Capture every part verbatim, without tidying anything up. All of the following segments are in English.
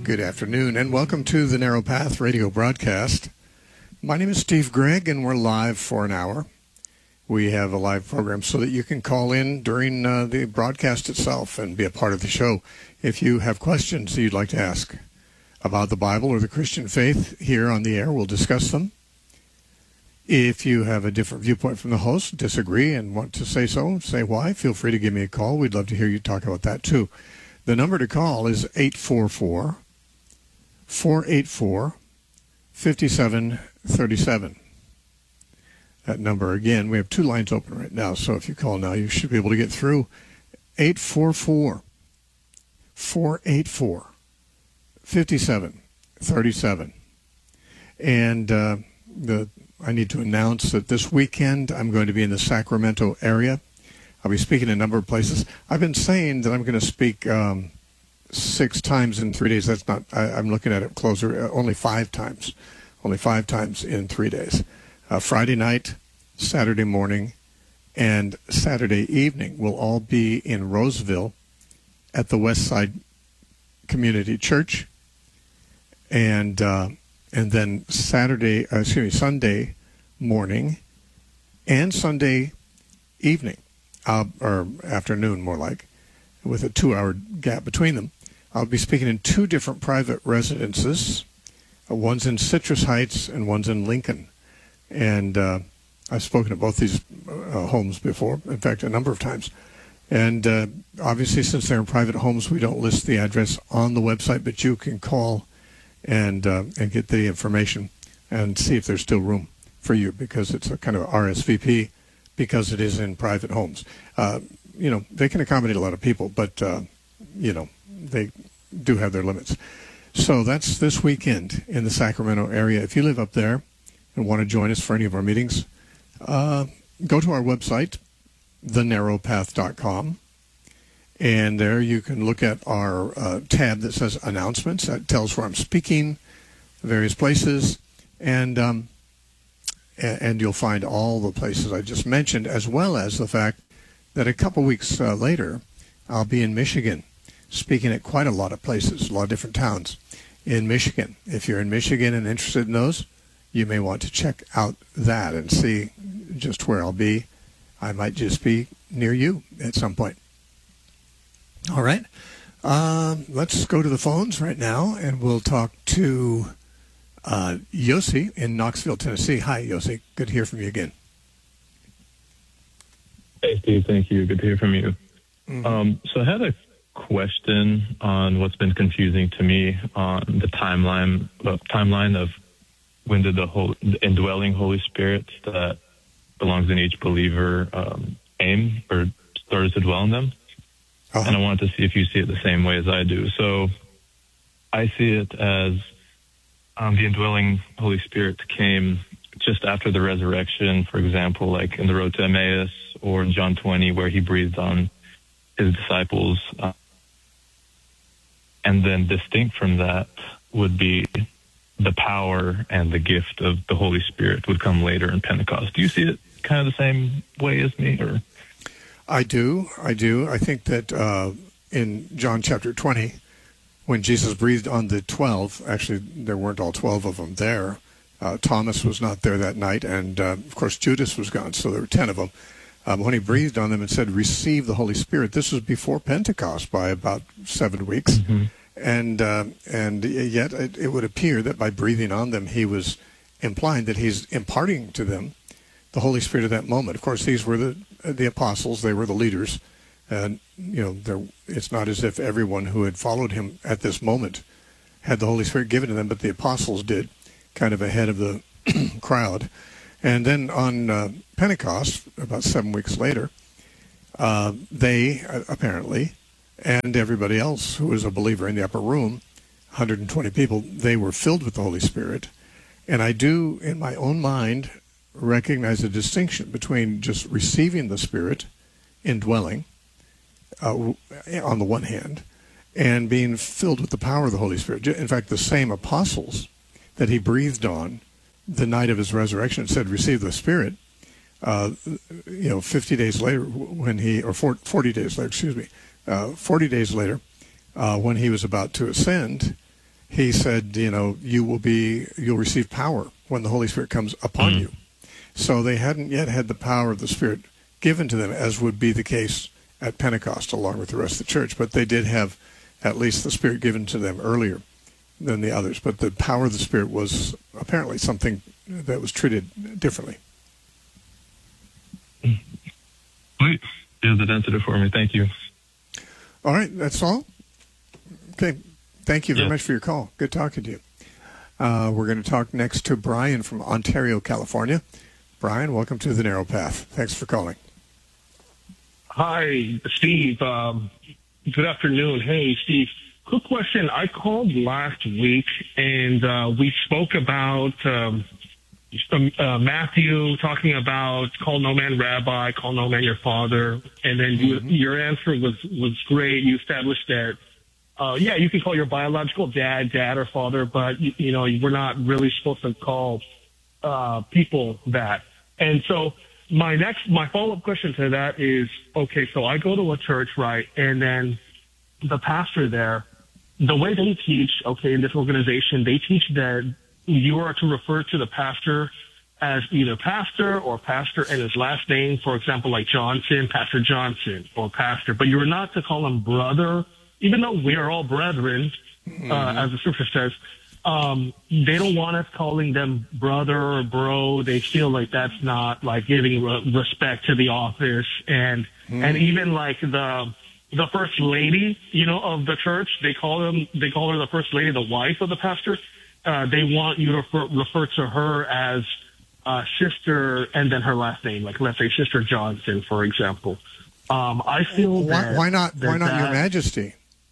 Good afternoon, and welcome to the Narrow Path radio broadcast. My name is Steve Gregg, and we're live for an hour. We have a live program so that you can call in during uh, the broadcast itself and be a part of the show. If you have questions you'd like to ask about the Bible or the Christian faith here on the air, we'll discuss them. If you have a different viewpoint from the host, disagree, and want to say so, say why, feel free to give me a call. We'd love to hear you talk about that, too. The number to call is eight four four, four eight four, five seven three seven. That number, again, we have two lines open right now, so if you call now, you should be able to get through. eight four four, four eight four, five seven three seven. And uh, the I need to announce that this weekend I'm going to be in the Sacramento area. I'll be speaking in a number of places. I've been saying that I'm going to speak um, six times in three days. That's not, I, I'm looking at it closer, uh, only five times. Only five times in three days. Uh, Friday night, Saturday morning, and Saturday evening will all be in Roseville at the Westside Community Church. And uh, and then Saturday, uh, excuse me, Sunday morning and Sunday evening. Uh, or afternoon, more like, with a two-hour gap between them. I'll be speaking in two different private residences. Uh, one's in Citrus Heights and one's in Lincoln. And uh, I've spoken at both these uh, homes before, in fact, a number of times. And uh, obviously, since they're in private homes, we don't list the address on the website, but you can call and uh, and get the information and see if there's still room for you, because it's a kind of R S V P. Because it is in private homes. Uh, you know, they can accommodate a lot of people, but, uh, you know, they do have their limits. So that's this weekend in the Sacramento area. If you live up there and want to join us for any of our meetings, uh, go to our website, the narrow path dot com, and there you can look at our uh, tab that says announcements. That tells where I'm speaking, various places, and... Um, and you'll find all the places I just mentioned, as well as the fact that a couple weeks uh, later, I'll be in Michigan, speaking at quite a lot of places, a lot of different towns in Michigan. If you're in Michigan and interested in those, you may want to check out that and see just where I'll be. I might just be near you at some point. All right. Um, let's go to the phones right now, and we'll talk to... Uh, Yossi in Knoxville, Tennessee. Hi, Yossi. Good to hear from you again. Hey, Steve. Thank you. Good to hear from you. Mm-hmm. Um, so I had a question on what's been confusing to me on the timeline uh, timeline of when did the whole the indwelling Holy Spirit that belongs in each believer um, aim or started to dwell in them. Uh-huh. And I wanted to see if you see it the same way as I do. So I see it as Um, the indwelling Holy Spirit came just after the resurrection, for example, like in the road to Emmaus or in John twenty, where he breathed on his disciples. Uh, and then distinct from that would be the power and the gift of the Holy Spirit would come later in Pentecost. Do you see it kind of the same way as me? Or I do. I do. I think that uh, in John chapter twenty, when Jesus breathed on the twelve, actually there weren't all twelve of them there. Uh, Thomas was not there that night, and uh, of course Judas was gone, so there were ten of them. Um, when he breathed on them and said, receive the Holy Spirit, this was before Pentecost by about seven weeks. Mm-hmm. And uh, and yet it, it would appear that by breathing on them, he was implying that he's imparting to them the Holy Spirit at that moment. Of course, these were the the apostles; they were the leaders, and you know, there, it's not as if everyone who had followed him at this moment had the Holy Spirit given to them, but the apostles did, kind of ahead of the crowd. And then on uh, Pentecost, about seven weeks later, uh, they uh, apparently, and everybody else who was a believer in the upper room, one hundred twenty people, they were filled with the Holy Spirit. And I do, in my own mind, recognize a distinction between just receiving the Spirit, indwelling, uh, on the one hand, and being filled with the power of the Holy Spirit. In fact, the same apostles that he breathed on the night of his resurrection said, receive the Spirit. Uh, you know, fifty days later, when he, or forty days later, excuse me, uh, forty days later, uh, when he was about to ascend, he said, you know, you will be, you'll receive power when the Holy Spirit comes upon mm. you. So they hadn't yet had the power of the Spirit given to them, as would be the case at Pentecost along with the rest of the church. But they did have at least the Spirit given to them earlier than the others. But the power of the Spirit was apparently something that was treated differently. Great. Yeah, that answered it for me. Thank you. All right, that's all? Okay. Thank you very yeah. much for your call. Good talking to you. Uh, we're going to talk next to Brian from Ontario, California. Brian, welcome to The Narrow Path. Thanks for calling. Hi, Steve. Um, good afternoon. Hey, Steve. Quick question. I called last week, and uh, we spoke about um, uh, Matthew talking about call no man rabbi, call no man your father, and then you, mm-hmm. your answer was, was great. You established that, uh, yeah, you can call your biological dad dad or father, but, you, you know, we're not really supposed to call uh, people that. And so my next, my follow-up question to that is, okay, so I go to a church, right, and then the pastor there, the way they teach, okay, in this organization, they teach that you are to refer to the pastor as either pastor or pastor and his last name, for example, like Johnson, Pastor Johnson, or pastor, but you're not to call him brother, even though we are all brethren, mm-hmm. uh, as the scripture says. Um, they don't want us calling them brother or bro. They feel like that's not like giving re- respect to the office. And, mm. and even like the, the first lady, you know, of the church, they call them, they call her the first lady, the wife of the pastor. Uh, they want you to refer, refer to her as, uh, sister and then her last name, like let's say Sister Johnson, for example. Um, I feel why, that, why not, that why not that, Your Majesty?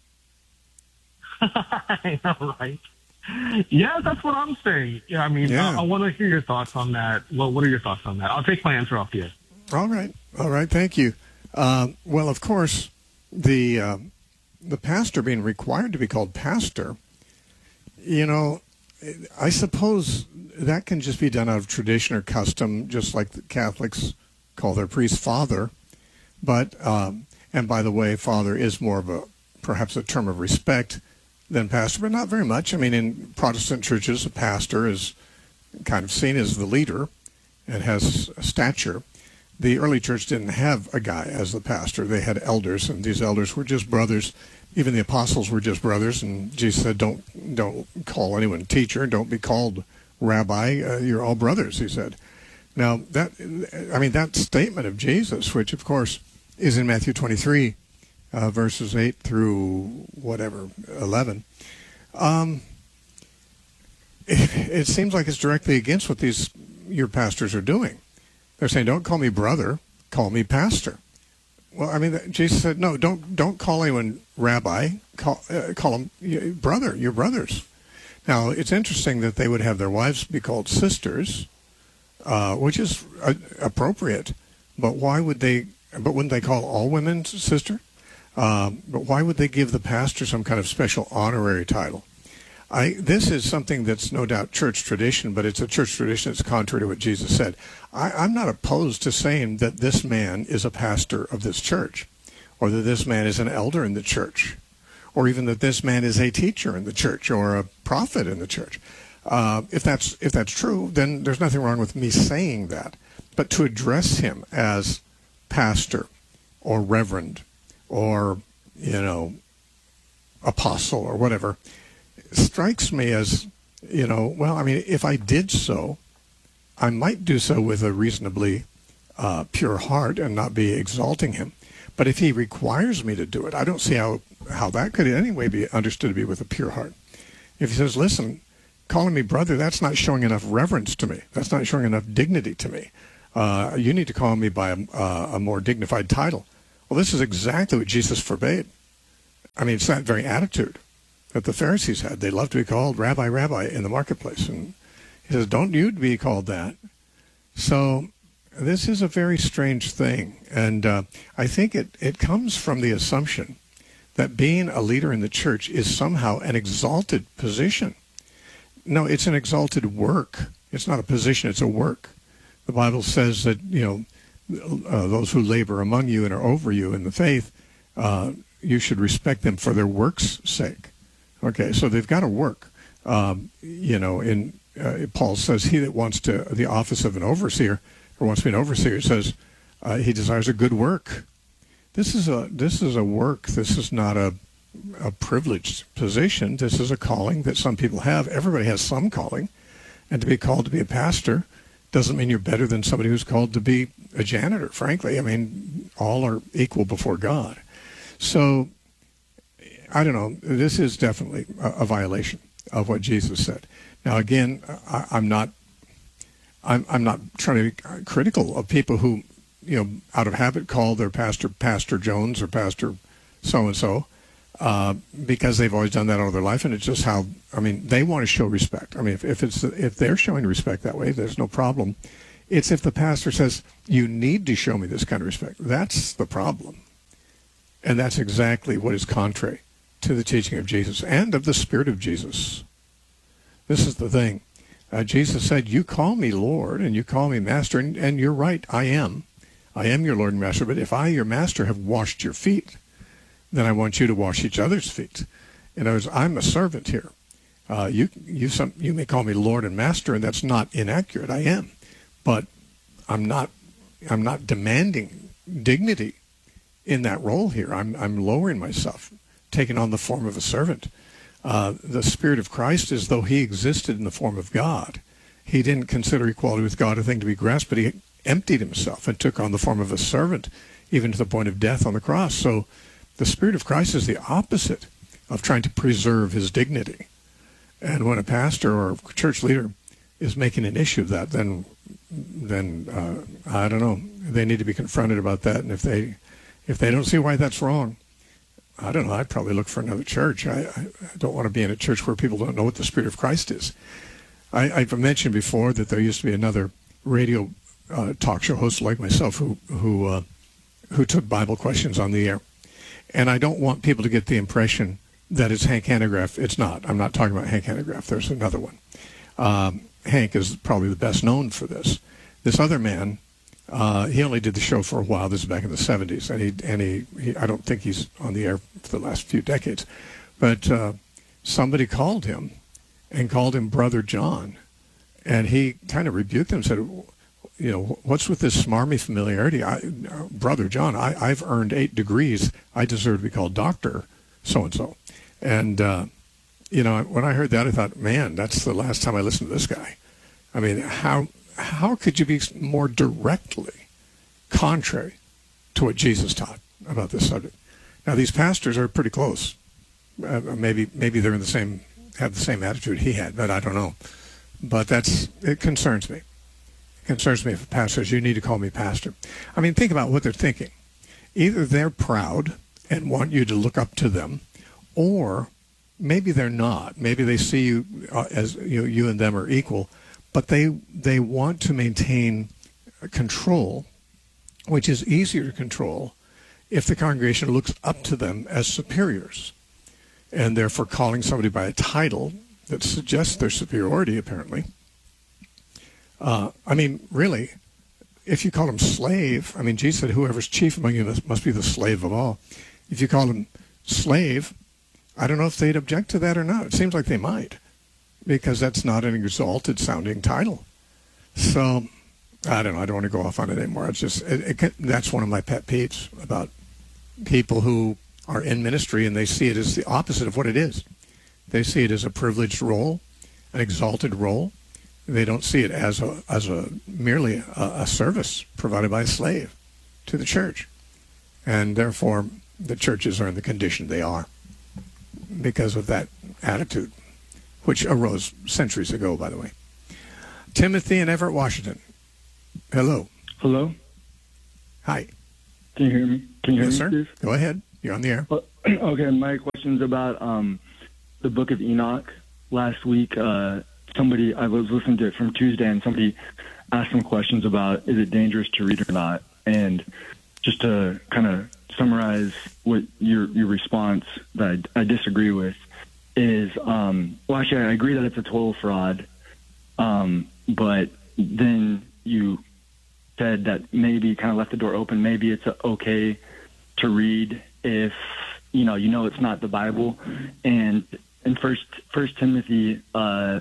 I know, right? Yeah, that's what I'm saying. Yeah, I mean, yeah. I, I want to hear your thoughts on that. Well, what are your thoughts on that? I'll take my answer off you. All right. All right. Thank you. Uh, well, of course, the uh, the pastor being required to be called pastor, you know, I suppose that can just be done out of tradition or custom, just like the Catholics call their priest father. But, um, and by the way, father is more of a, perhaps a term of respect than pastor, but not very much. I mean, in Protestant churches, a pastor is kind of seen as the leader and has a stature. The early church didn't have a guy as the pastor. They had elders, and these elders were just brothers. Even the apostles were just brothers, and Jesus said, don't don't call anyone teacher. Don't be called rabbi. Uh, you're all brothers, he said. Now, that I mean, that statement of Jesus, which, of course, is in Matthew twenty-three, Uh, verses eight through whatever, eleven, um, it, it seems like it's directly against what these your pastors are doing. They're saying, don't call me brother, call me pastor. Well, I mean, Jesus said, no, don't don't call anyone rabbi, call, uh, call them brother, you're brothers. Now, it's interesting that they would have their wives be called sisters, uh, which is uh, appropriate, but why would they, but wouldn't they call all women sister? Um, but why would they give the pastor some kind of special honorary title? I, this is something that's no doubt church tradition, but it's a church tradition that's contrary to what Jesus said. I, I'm not opposed to saying that this man is a pastor of this church, or that this man is an elder in the church, or even that this man is a teacher in the church or a prophet in the church. Uh, if that's if that's true, then there's nothing wrong with me saying that. But to address him as pastor or reverend, or, you know, apostle or whatever, strikes me as, you know, well, I mean, if I did so, I might do so with a reasonably uh, pure heart and not be exalting him. But if he requires me to do it, I don't see how, how that could in any way be understood to be with a pure heart. If he says, listen, calling me brother, that's not showing enough reverence to me. That's not showing enough dignity to me. Uh, you need to call me by a, uh, a more dignified title. Well, this is exactly what Jesus forbade. I mean, it's that very attitude that the Pharisees had. They loved to be called rabbi, rabbi in the marketplace. And he says, don't you be called that. So this is a very strange thing. And uh, I think it, it comes from the assumption that being a leader in the church is somehow an exalted position. No, it's an exalted work. It's not a position, it's a work. The Bible says that, you know, Uh, those who labor among you and are over you in the faith, uh, you should respect them for their work's sake. Okay, so they've got to work. Um, you know, in uh, Paul says, he that wants to the office of an overseer or wants to be an overseer says uh, he desires a good work. This is a this is a work. This is not a a privileged position. This is a calling that some people have. Everybody has some calling, and to be called to be a pastor doesn't mean you're better than somebody who's called to be a janitor. Frankly, I mean, all are equal before God. So, I don't know. This is definitely a, a violation of what Jesus said. Now, again, I, I'm not. I'm, I'm not trying to be critical of people who, you know, out of habit call their pastor Pastor Jones or Pastor so and so, because they've always done that all their life, and it's just how. I mean, they want to show respect. I mean, if, if it's if they're showing respect that way, there's no problem. It's if the pastor says you need to show me this kind of respect. That's the problem, and that's exactly what is contrary to the teaching of Jesus and of the Spirit of Jesus. This is the thing. Uh, Jesus said, you call me Lord and you call me Master, and, and you're right, I am. I am your Lord and Master, but if I, your Master, have washed your feet, then I want you to wash each other's feet. In other words, I'm a servant here. Uh, you, you, some, you may call me Lord and Master, and that's not inaccurate, I am. But I'm not, I'm not demanding dignity in that role here. I'm, I'm lowering myself, taking on the form of a servant. Uh, the Spirit of Christ, as though he existed in the form of God. He didn't consider equality with God a thing to be grasped, but he emptied himself and took on the form of a servant, even to the point of death on the cross. So the Spirit of Christ is the opposite of trying to preserve his dignity. And when a pastor or a church leader is making an issue of that, then, then uh, I don't know, they need to be confronted about that. And if they, if they don't see why that's wrong, I don't know, I'd probably look for another church. I, I, I don't want to be in a church where people don't know what the Spirit of Christ is. I, I've mentioned before that there used to be another radio uh, talk show host like myself who who uh, who took Bible questions on the air. And I don't want people to get the impression that it's Hank Hanegraaff. It's not. I'm not talking about Hank Hanegraaff. There's another one. Um, Hank is probably the best known for this. This other man, Uh, he only did the show for a while. This is back in the seventies, and he and he, he I don't think he's on the air for the last few decades. But uh, somebody called him and called him Brother John, and he kind of rebuked him and said, you know, what's with this smarmy familiarity? I, uh, Brother John, I, I've earned eight degrees. I deserve to be called Doctor so-and-so. And, uh, you know, when I heard that, I thought, man, that's the last time I listened to this guy. I mean, how... How could you be more directly contrary to what Jesus taught about this subject? Now, these pastors are pretty close. Uh, maybe maybe they're in the same, have the same attitude he had, but I don't know. But that's, it concerns me. It concerns me if a pastor says, you need to call me pastor. I mean, think about what they're thinking. Either they're proud and want you to look up to them, or maybe they're not. Maybe they see you uh, as you, you and them are equal, but they they want to maintain control, which is easier to control if the congregation looks up to them as superiors, and therefore calling somebody by a title that suggests their superiority, apparently. Uh, I mean, really, if you call them slave, I mean, Jesus said, whoever's chief among you must, must be the slave of all. If you call them slave, I don't know if they'd object to that or not. It seems like they might, because that's not an exalted sounding title. So I don't know. I don't want to go off on it anymore. It's just, it, it, that's one of my pet peeves about people who are in ministry and they see it as the opposite of what it is. They see it as a privileged role, an exalted role. They don't see it as a, as a merely a, a service provided by a slave to the church. And therefore, the churches are in the condition they are because of that attitude, which arose centuries ago, by the way. Timothy in Everett, Washington. Hello. Hello. Hi. Can you hear me? Can you yes, hear me, sir? Steve? Go ahead. You're on the air. Okay, my question's about um, the Book of Enoch. Last week, uh, somebody, I was listening to it from Tuesday, and somebody asked some questions about, is it dangerous to read or not? And just to kind of summarize what your your response that I, I disagree with is, um, well, actually, I agree that it's a total fraud, um, but then you said that maybe kind of left the door open. Maybe it's okay to read if, you know, you know it's not the Bible. And in First First Timothy uh,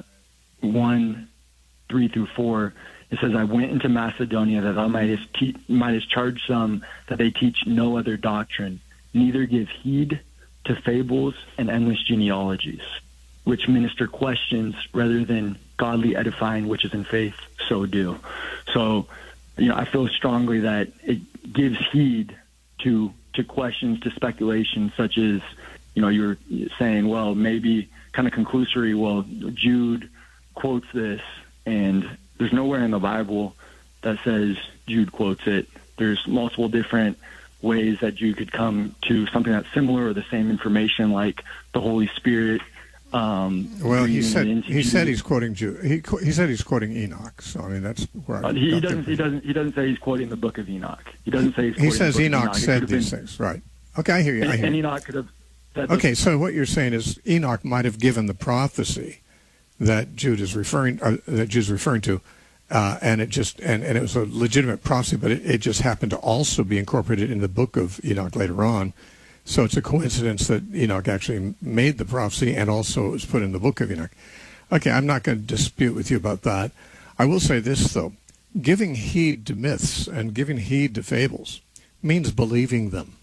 one three through four, it says, "I went into Macedonia that I might te- might charge some that they teach no other doctrine, neither give heed to fables and endless genealogies, which minister questions rather than godly edifying, which is in faith, so do." So, you know, I feel strongly that it gives heed to to questions, to speculation, such as, you know, you're saying, well, maybe kind of conclusory, well, Jude quotes this, and there's nowhere in the Bible that says Jude quotes it. There's multiple different ways that Jude could come to something that's similar or the same information, like the Holy Spirit. Um, well, he said he Jude. said he's quoting Jude. He he said he's quoting Enoch. So I mean, that's where I uh, he, he doesn't he doesn't he doesn't say he's quoting the Book of Enoch. He doesn't say he's quoting he says the book Enoch, of Enoch. said these been, things, right? Okay, I hear you. And, I hear and you. Enoch could have. Okay, so what you're saying is Enoch might have given the prophecy that Jude is referring uh, that Jude's referring to, uh, and it just and, and it was a legitimate prophecy, but it, it just happened to also be incorporated in the book of Enoch later on. So it's a coincidence that Enoch actually made the prophecy and also it was put in the book of Enoch. Okay, I'm not going to dispute with you about that. I will say this, though. Giving heed to myths and giving heed to fables means believing them.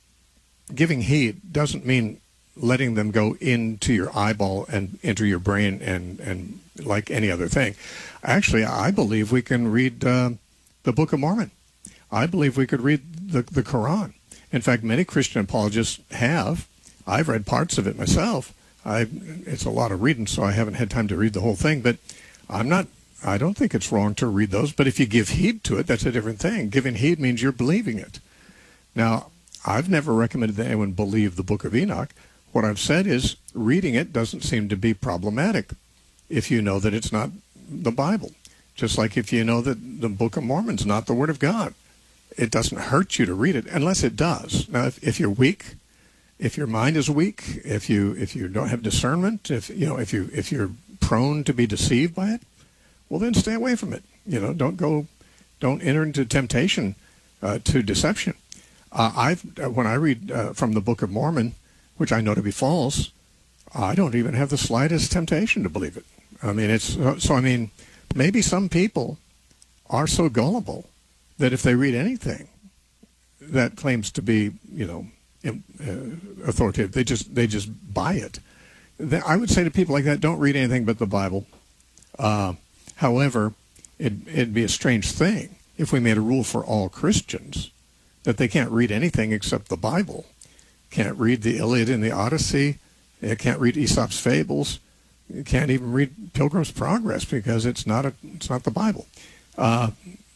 Giving heed doesn't mean letting them go into your eyeball and enter your brain and, and like any other thing. Actually, I believe we can read uh, the Book of Mormon. I believe we could read the, the Quran. In fact, many Christian apologists have. I've read parts of it myself. I, it's a lot of reading, so I haven't had time to read the whole thing. But I'm not. I don't think it's wrong to read those. But if you give heed to it, that's a different thing. Giving heed means you're believing it. Now, I've never recommended that anyone believe the Book of Enoch. What I've said is reading it doesn't seem to be problematic if you know that it's not the Bible. Just like if you know that the Book of Mormon's not the Word of God. It doesn't hurt you to read it unless it does. Now, if, if you're weak, if your mind is weak, if you if you don't have discernment, if you know if you if you're prone to be deceived by it, well then stay away from it. You know, don't go, don't enter into temptation uh, to deception. Uh, I've when I read uh, from the Book of Mormon, which I know to be false, I don't even have the slightest temptation to believe it. I mean, it's so. I mean, maybe some people are so gullible that if they read anything that claims to be, you know, uh, authoritative, they just they just buy it. I would say to people like that, don't read anything but the Bible. Uh, however, it, it'd be a strange thing if we made a rule for all Christians that they can't read anything except the Bible. Can't read the Iliad and the Odyssey. They can't read Aesop's Fables. You can't even read Pilgrim's Progress because it's not a it's not the Bible. Uh,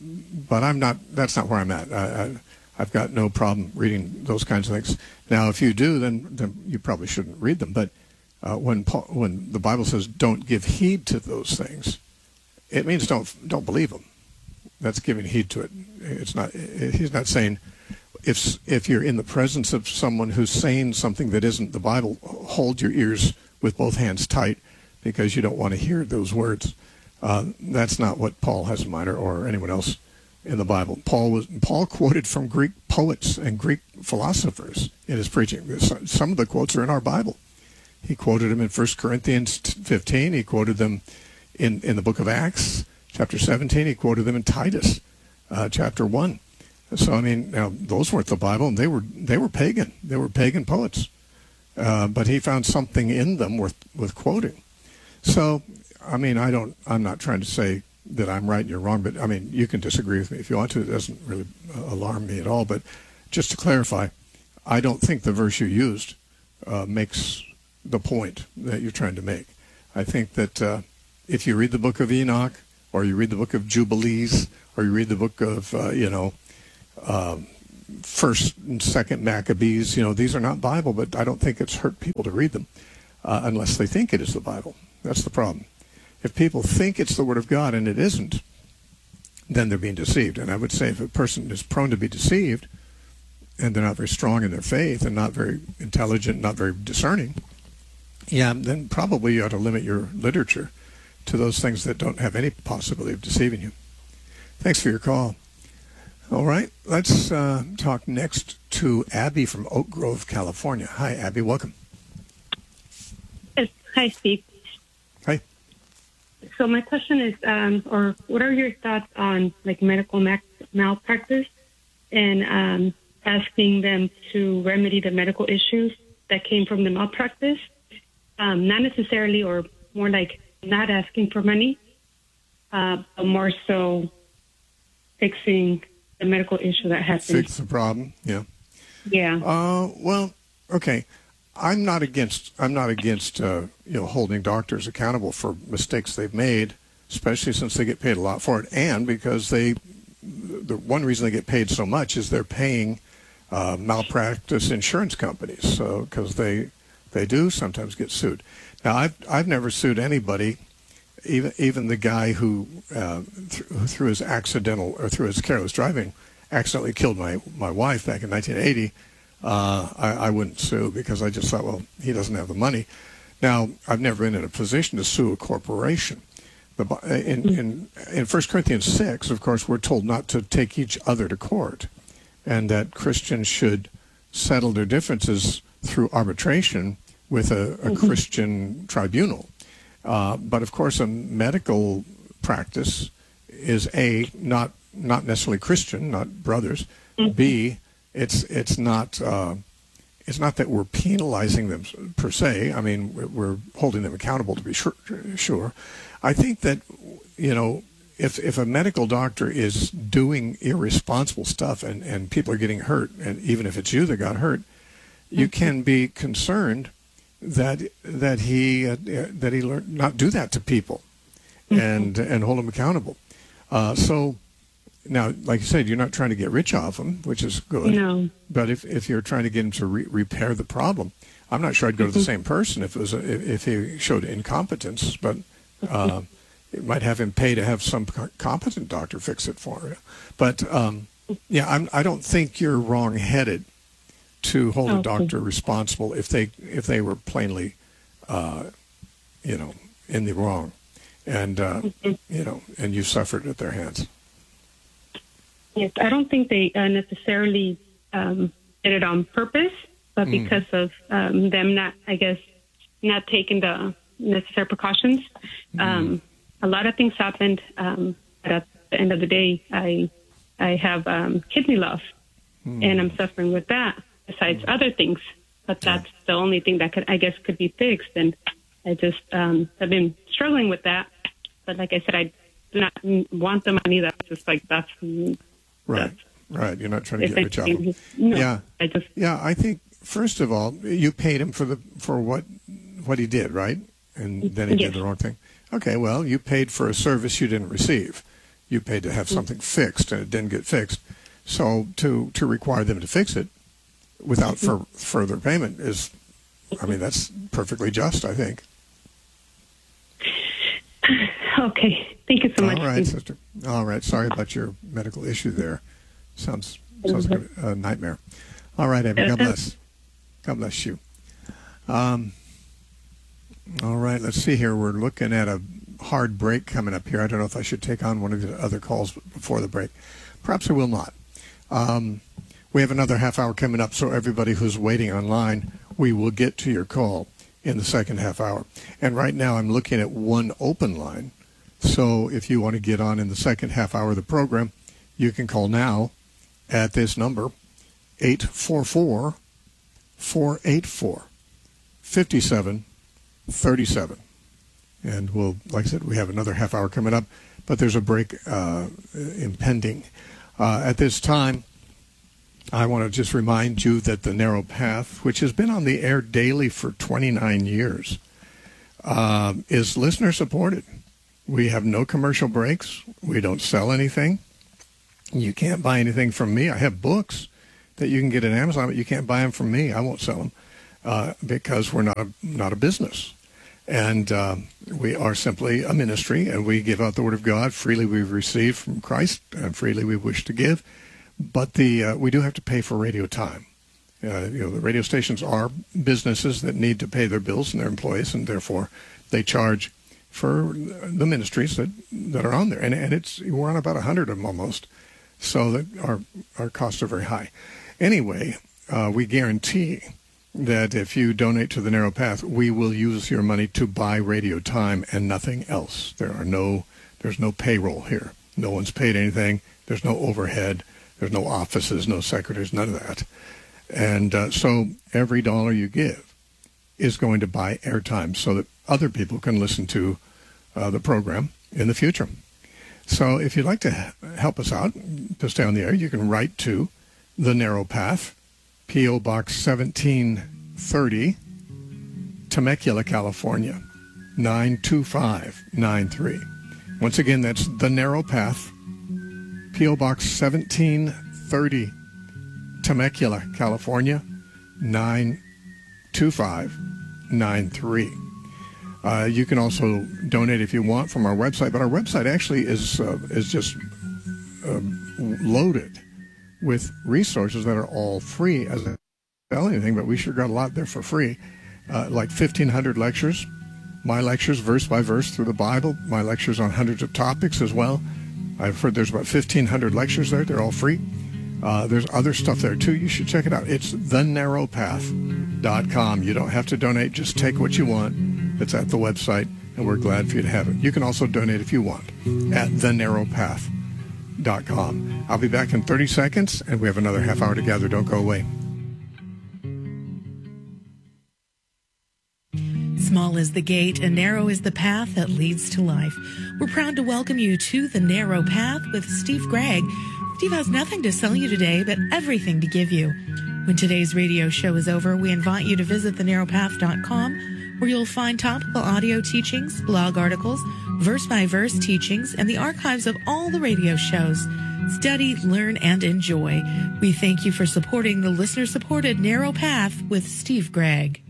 But I'm not. That's not where I'm at. I, I, I've got no problem reading those kinds of things. Now, if you do, then, then you probably shouldn't read them. But uh, when Paul, when the Bible says don't give heed to those things, it means don't don't believe them. That's giving heed to it. It's not. He's not saying if if you're in the presence of someone who's saying something that isn't the Bible, hold your ears with both hands tight because you don't want to hear those words. Uh, that's not what Paul has in mind, or, or anyone else in the Bible. Paul was Paul quoted from Greek poets and Greek philosophers in his preaching. Some of the quotes are in our Bible. He quoted them in First Corinthians fifteen. He quoted them in, in the book of Acts, chapter seventeen. He quoted them in Titus, uh, chapter one. So I mean, now those weren't the Bible, and they were they were pagan. They were pagan poets, uh, but he found something in them worth with quoting. So. I mean, I don't, I'm not trying to say that I'm right and you're wrong, but I mean, you can disagree with me if you want to. It doesn't really alarm me at all. But just to clarify, I don't think the verse you used uh, makes the point that you're trying to make. I think that uh, if you read the book of Enoch, or you read the book of Jubilees, or you read the book of, uh, you know, uh, First and Second Maccabees, you know, these are not Bible, but I don't think it's hurt people to read them uh, unless they think it is the Bible. That's the problem. If people think it's the Word of God and it isn't, then they're being deceived. And I would say if a person is prone to be deceived and they're not very strong in their faith and not very intelligent, not very discerning, yeah, then probably you ought to limit your literature to those things that don't have any possibility of deceiving you. Thanks for your call. All right, let's uh, talk next to Abby from Oak Grove, California. Hi, Abby. Welcome. Hi, Steve. Hi. So my question is, um, or what are your thoughts on like medical ma- malpractice and um, asking them to remedy the medical issues that came from the malpractice? Um, not necessarily, or more like not asking for money, uh, but more so fixing the medical issue that happened. Fix the problem. Yeah. Yeah. Uh, well, okay. I'm not against. I'm not against. Uh, you know, holding doctors accountable for mistakes they've made, especially since they get paid a lot for it, and because they, the one reason they get paid so much is they're paying uh, malpractice insurance companies. So because they, they do sometimes get sued. Now, I've I've never sued anybody, even even the guy who uh, th- through his accidental or through his careless driving accidentally killed my my wife back in nineteen eighty. Uh, I, I wouldn't sue because I just thought, well, he doesn't have the money. Now, I've never been in a position to sue a corporation. The, in, in, in First Corinthians six, of course, we're told not to take each other to court, and that Christians should settle their differences through arbitration with a, a mm-hmm. Christian tribunal. Uh, but, of course, a medical practice is, A, not, not necessarily Christian, not brothers, mm-hmm. B, It's it's not uh, it's not that we're penalizing them per se. I mean, we're holding them accountable to be sure. sure. I think that, you know, if if a medical doctor is doing irresponsible stuff and, and people are getting hurt, and even if it's you that got hurt, you can be concerned that that he uh, that he learned not do that to people, and and hold them accountable. Uh, so. Now, like you said, you're not trying to get rich off them, which is good. No. But if, if you're trying to get him to re- repair the problem, I'm not sure I'd go to the same person if it was a, if he showed incompetence. But uh, it might have him pay to have some competent doctor fix it for you. But um, yeah, I'm, I don't think you're wrong-headed to hold okay. a doctor responsible if they if they were plainly, uh, you know, in the wrong, and uh, you know, and you suffered at their hands. Yes, I don't think they uh, necessarily um, did it on purpose, but mm. because of um, them not, I guess, not taking the necessary precautions. Mm. Um, a lot of things happened, um, but at the end of the day, I I have um, kidney loss, mm. and I'm suffering with that, besides mm. other things. But that's yeah. the only thing that could, I guess, could be fixed, and I just um, have been struggling with that. But like I said, I do not want the money. That's just like, that's... Right, right. You're not trying to get rich out of him. No, yeah, I just, yeah. I think first of all, you paid him for the for what what he did, right? And then he yes. did the wrong thing. Okay, well, you paid for a service you didn't receive. You paid to have something fixed, and it didn't get fixed. So to to require them to fix it without for, further payment is, I mean, that's perfectly just, I think. Okay. Thank you so much. All right, sister. All right. Sorry about your medical issue there. Sounds sounds like a, a nightmare. All right, Abby. God bless. God bless you. Um, all right. Let's see here. We're looking at a hard break coming up here. I don't know if I should take on one of the other calls before the break. Perhaps I will not. Um, we have another half hour coming up, so everybody who's waiting online, we will get to your call in the second half hour. And right now I'm looking at one open line. So if you want to get on in the second half hour of the program, you can call now at this number, eight four four, four eight four, five seven three seven. And we'll, like I said, we have another half hour coming up, but there's a break uh, impending. Uh, at this time, I want to just remind you that the Narrow Path, which has been on the air daily for twenty-nine years, uh, is listener supported. We have no commercial breaks. We don't sell anything. You can't buy anything from me. I have books that you can get at Amazon, but you can't buy them from me. I won't sell them uh, because we're not a, not a business. And uh, we are simply a ministry, and we give out the Word of God. Freely we've received from Christ, and freely we wish to give. But the uh, we do have to pay for radio time. Uh, you know, the radio stations are businesses that need to pay their bills and their employees, and therefore they charge for the ministries that, that are on there. And, and it's we're on about a hundred of them almost, so that our, our costs are very high. Anyway, uh, we guarantee that if you donate to the Narrow Path, we will use your money to buy radio time and nothing else. There are no, there's no payroll here. No one's paid anything. There's no overhead. There's no offices, no secretaries, none of that. And uh, so every dollar you give is going to buy airtime so that other people can listen to uh, the program in the future. So if you'd like to help us out to stay on the air, you can write to The Narrow Path, P O. Box seventeen thirty, Temecula, California, nine two five nine three. Once again, that's The Narrow Path, P O. Box seventeen thirty, Temecula, California, nine two five nine three. Uh, you can also donate if you want from our website, but our website actually is uh, is just uh, loaded with resources that are all free. As I tell anything, but we sure got a lot there for free, uh, like fifteen hundred lectures, my lectures verse by verse through the Bible, my lectures on hundreds of topics as well. I've heard there's about fifteen hundred lectures there. They're all free. Uh, there's other stuff there too. You should check it out. It's the narrow path dot com. You don't have to donate. Just take what you want. It's at the website, and we're glad for you to have it. You can also donate if you want at the narrow path dot com. I'll be back in thirty seconds, and we have another half hour together. Don't go away. Small is the gate and narrow is the path that leads to life. We're proud to welcome you to The Narrow Path with Steve Gregg. Steve has nothing to sell you today, but everything to give you. When today's radio show is over, we invite you to visit the narrow path dot com, where you'll find topical audio teachings, blog articles, verse-by-verse teachings, and the archives of all the radio shows. Study, learn, and enjoy. We thank you for supporting the listener-supported Narrow Path with Steve Gregg.